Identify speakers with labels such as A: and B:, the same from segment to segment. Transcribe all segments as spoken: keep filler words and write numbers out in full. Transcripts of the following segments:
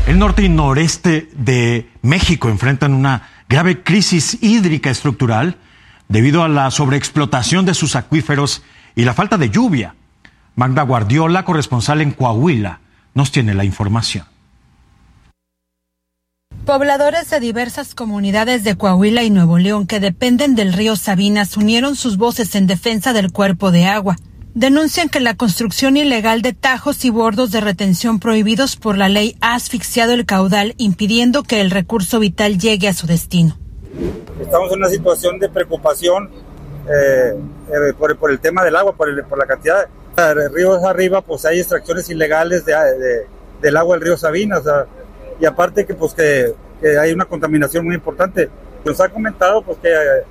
A: El norte y noreste de México enfrentan una grave crisis hídrica estructural debido a la sobreexplotación de sus acuíferos y la falta de lluvia. Magda Guardiola, corresponsal en Coahuila, nos tiene la información.
B: Pobladores de diversas comunidades de Coahuila y Nuevo León que dependen del río Sabinas unieron sus voces en defensa del cuerpo de agua. Denuncian que la construcción ilegal de tajos y bordos de retención prohibidos por la ley ha asfixiado el caudal, impidiendo que el recurso vital llegue a su destino.
C: Estamos en una situación de preocupación eh, eh, por, por el tema del agua, por, el, por la cantidad de ríos arriba, pues hay extracciones ilegales de, de, del agua del río Sabinas, o sea, y aparte que pues que, que hay una contaminación muy importante. Nos ha comentado pues que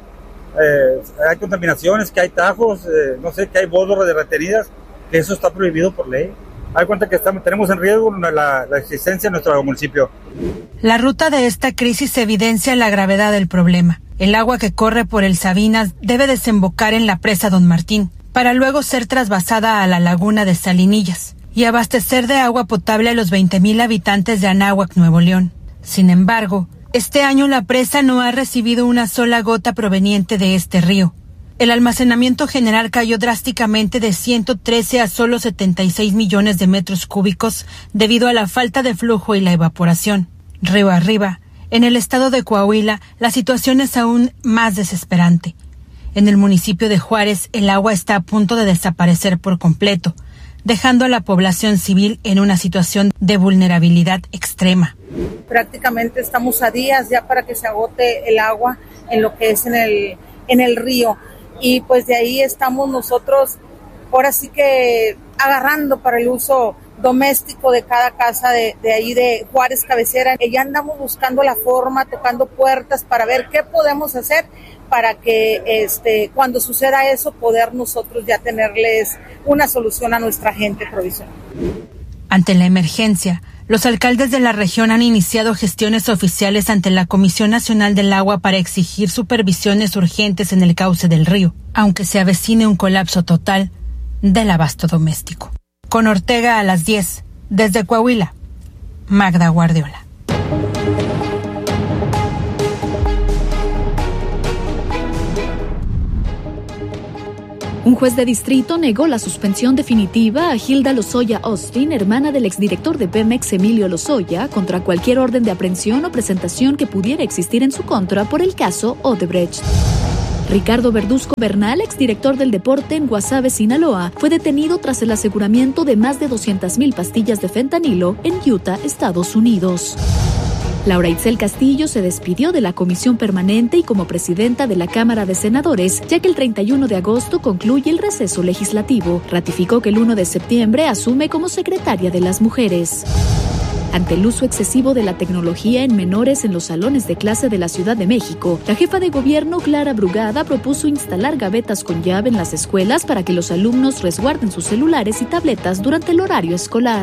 C: eh, hay contaminaciones, que hay tajos, eh, no sé, que hay bordos de retenidas, que eso está prohibido por ley. Hay cuenta que estamos, tenemos en riesgo la, la existencia de nuestro municipio.
B: La ruta de esta crisis evidencia la gravedad del problema. El agua que corre por el Sabinas debe desembocar en la presa Don Martín, para luego ser trasvasada a la laguna de Salinillas y abastecer de agua potable a los veinte mil habitantes de Anáhuac, Nuevo León. Sin embargo, este año la presa no ha recibido una sola gota proveniente de este río. El almacenamiento general cayó drásticamente de ciento trece a solo setenta y seis millones de metros cúbicos debido a la falta de flujo y la evaporación. Río arriba, en el estado de Coahuila, la situación es aún más desesperante. En el municipio de Juárez, el agua está a punto de desaparecer por completo, dejando a la población civil en una situación de vulnerabilidad extrema.
D: Prácticamente estamos a días ya para que se agote el agua en lo que es en el, en el río. Y pues de ahí estamos nosotros, ahora sí que agarrando para el uso doméstico de cada casa de, de ahí de Juárez Cabecera. Y ya andamos buscando la forma, tocando puertas para ver qué podemos hacer para que este, cuando suceda eso, poder nosotros ya tenerles una solución a nuestra gente provisional.
B: Ante la emergencia, los alcaldes de la región han iniciado gestiones oficiales ante la Comisión Nacional del Agua para exigir supervisiones urgentes en el cauce del río, aunque se avecine un colapso total del abasto doméstico. Con Ortega a las diez, desde Coahuila, Magda Guardiola.
E: Un juez de distrito negó la suspensión definitiva a Hilda Lozoya Austin, hermana del exdirector de Pemex Emilio Lozoya, contra cualquier orden de aprehensión o presentación que pudiera existir en su contra por el caso Odebrecht. Ricardo Verduzco Bernal, exdirector del deporte en Guasave, Sinaloa, fue detenido tras el aseguramiento de más de doscientas mil pastillas de fentanilo en Utah, Estados Unidos. Laura Itzel Castillo se despidió de la comisión permanente y como presidenta de la Cámara de Senadores, ya que el treinta y uno de agosto concluye el receso legislativo. Ratificó que el primero de septiembre asume como secretaria de las mujeres. Ante el uso excesivo de la tecnología en menores en los salones de clase de la Ciudad de México, la jefa de gobierno Clara Brugada propuso instalar gavetas con llave en las escuelas para que los alumnos resguarden sus celulares y tabletas durante el horario escolar.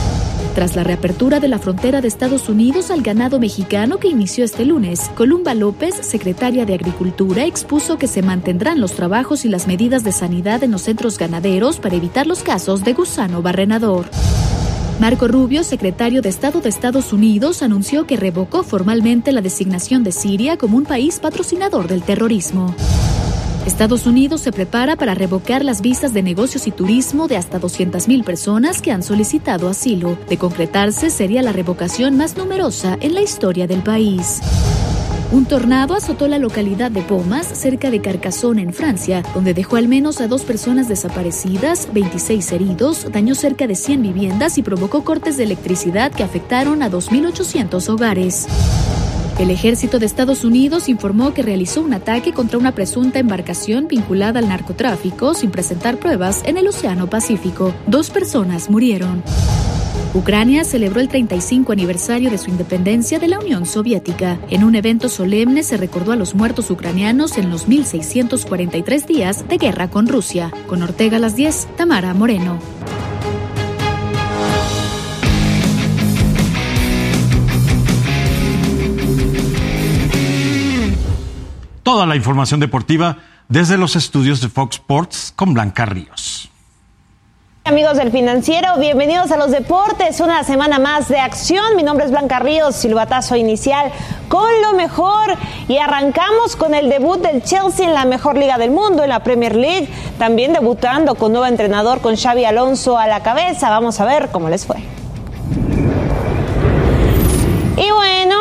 E: Tras la reapertura de la frontera de Estados Unidos al ganado mexicano que inició este lunes, Columba López, secretaria de Agricultura, expuso que se mantendrán los trabajos y las medidas de sanidad en los centros ganaderos para evitar los casos de gusano barrenador. Marco Rubio, secretario de Estado de Estados Unidos, anunció que revocó formalmente la designación de Siria como un país patrocinador del terrorismo. Estados Unidos se prepara para revocar las visas de negocios y turismo de hasta doscientas mil personas que han solicitado asilo. De concretarse, sería la revocación más numerosa en la historia del país. Un tornado azotó la localidad de Pomas, cerca de Carcassonne, en Francia, donde dejó al menos a dos personas desaparecidas, veintiséis heridos, dañó cerca de cien viviendas y provocó cortes de electricidad que afectaron a dos mil ochocientos hogares. El ejército de Estados Unidos informó que realizó un ataque contra una presunta embarcación vinculada al narcotráfico sin presentar pruebas en el Océano Pacífico. Dos personas murieron. Ucrania celebró el treinta y cinco aniversario de su independencia de la Unión Soviética. En un evento solemne se recordó a los muertos ucranianos en los mil seiscientos cuarenta y tres días de guerra con Rusia. Con Ortega a las diez, Tamara Moreno.
A: Toda la información deportiva desde los estudios de Fox Sports con Blanca Ríos.
F: Amigos del Financiero, bienvenidos a los deportes, una semana más de acción. Mi nombre es Blanca Ríos, silbatazo inicial con lo mejor y arrancamos con el debut del Chelsea en la mejor liga del mundo, en la Premier League, también debutando con nuevo entrenador, con Xabi Alonso a la cabeza. Vamos a ver cómo les fue. Y bueno,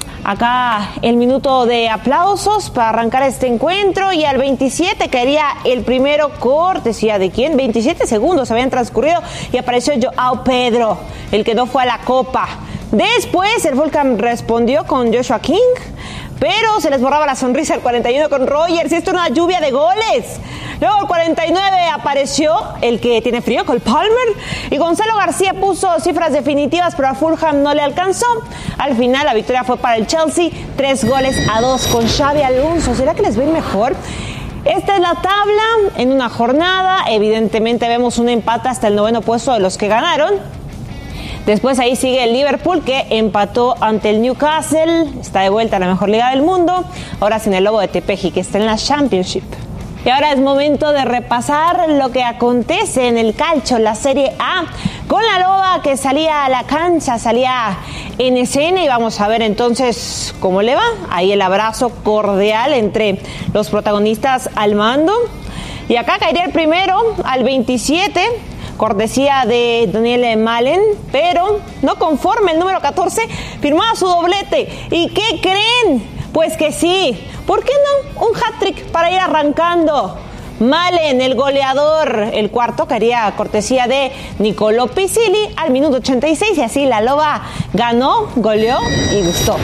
F: acá el minuto de aplausos para arrancar este encuentro y al veintisiete caería el primero, cortesía de quién, veintisiete segundos habían transcurrido y apareció Joao Pedro, el que no fue a la Copa. Después el Fulham respondió con Joshua King, pero se les borraba la sonrisa al cuarenta y uno con Rogers y esto era una lluvia de goles. Luego el cuarenta y nueve apareció el que tiene frío, Cole Palmer, y Gonzalo García puso cifras definitivas, pero a Fulham no le alcanzó. Al final la victoria fue para el Chelsea, tres goles a dos con Xabi Alonso. ¿Será que les ven mejor? Esta es la tabla en una jornada. Evidentemente vemos un empate hasta el noveno puesto de los que ganaron. Después ahí sigue el Liverpool, que empató ante el Newcastle, está de vuelta a la mejor liga del mundo, ahora sin el Lobo de Tepeji, que está en la Championship. Y ahora es momento de repasar lo que acontece en el calcio, la Serie A, con la Loba que salía a la cancha, salía en escena y vamos a ver entonces cómo le va. Ahí el abrazo cordial entre los protagonistas al mando. Y acá caería el primero al veintisiete, cortesía de Daniel Malen, pero no conforme, el número catorce firmaba su doblete. ¿Y qué creen? Pues que sí, ¿por qué no? Un hat-trick para ir arrancando. Malen, el goleador, el cuarto, caería cortesía de Nicolò Pisilli al minuto ochenta y seis y así la Loba ganó, goleó y gustó.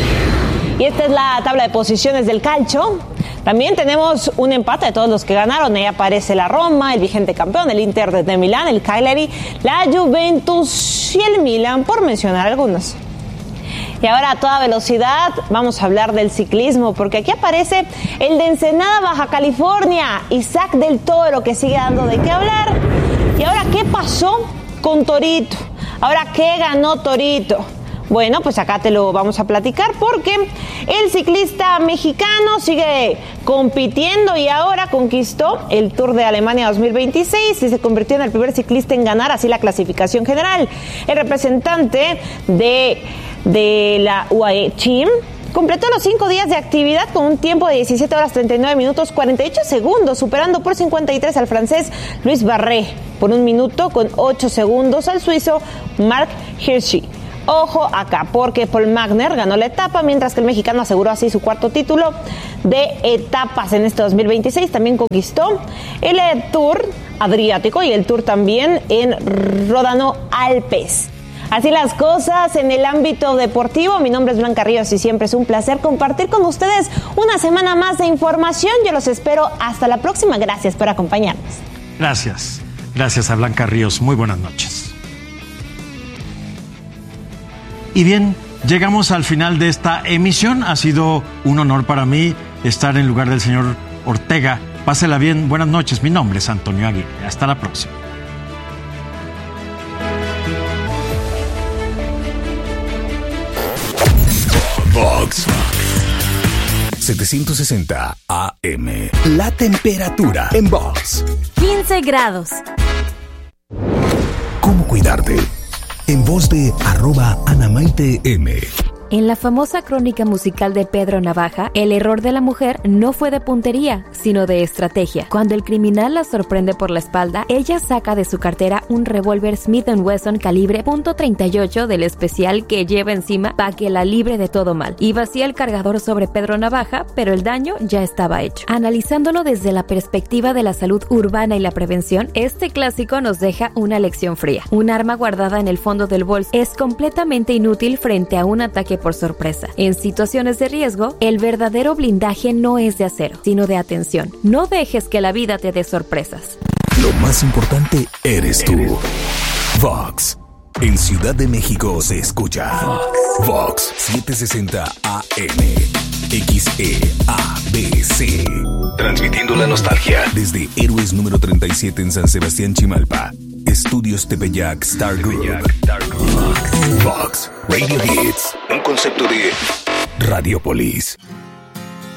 F: Y esta es la tabla de posiciones del calcio. También tenemos un empate de todos los que ganaron. Ahí aparece la Roma, el vigente campeón, el Inter de Milán, el Cagliari, la Juventus y el Milan, por mencionar algunos. Y ahora a toda velocidad vamos a hablar del ciclismo, porque aquí aparece el de Ensenada, Baja California, Isaac del Toro, que sigue dando de qué hablar. Y ahora, ¿qué pasó con Torito? Ahora, ¿qué ganó Torito? Bueno, pues acá te lo vamos a platicar porque el ciclista mexicano sigue compitiendo y ahora conquistó el Tour de Alemania dos mil veintiséis y se convirtió en el primer ciclista en ganar así la clasificación general. El representante de, de la U A E Team completó los cinco días de actividad con un tiempo de diecisiete horas treinta y nueve minutos cuarenta y ocho segundos, superando por cincuenta y tres al francés Luis Barré, por un minuto con ocho segundos al suizo Mark Hirschi. Ojo acá, porque Paul Magner ganó la etapa, mientras que el mexicano aseguró así su cuarto título de etapas en este dos mil veintiséis. También conquistó el Tour Adriático y el Tour también en Ródano Alpes. Así las cosas en el ámbito deportivo. Mi nombre es Blanca Ríos y siempre es un placer compartir con ustedes una semana más de información. Yo los espero hasta la próxima. Gracias por acompañarnos.
A: Gracias. Gracias a Blanca Ríos. Muy buenas noches. Y bien, llegamos al final de esta emisión. Ha sido un honor para mí estar en lugar del señor Ortega. Pásela bien. Buenas noches. Mi nombre es Antonio Aguirre. Hasta la próxima.
G: Vox setecientos sesenta A M. La temperatura en Vox.
H: quince grados.
G: ¿Cómo cuidarte? En voz de arroba Anamaite M.
H: En la famosa crónica musical de Pedro Navaja, el error de la mujer no fue de puntería, sino de estrategia. Cuando el criminal la sorprende por la espalda, ella saca de su cartera un revólver Smith and Wesson calibre punto treinta y ocho del especial que lleva encima para que la libre de todo mal. Y vacía el cargador sobre Pedro Navaja, pero el daño ya estaba hecho. Analizándolo desde la perspectiva de la salud urbana y la prevención, este clásico nos deja una lección fría. Un arma guardada en el fondo del bolso es completamente inútil frente a un ataque por sorpresa. En situaciones de riesgo, el verdadero blindaje no es de acero, sino de atención. No dejes que la vida te dé sorpresas.
G: Lo más importante eres tú. Vox. En Ciudad de México se escucha Vox, Vox setecientos sesenta A M. X E A B C. Transmitiendo la nostalgia desde Héroes número treinta y siete en San Sebastián, Chimalpa. Estudios Tepeyac Star Group. Vox Radio Hits. Un concepto de Radiopolis.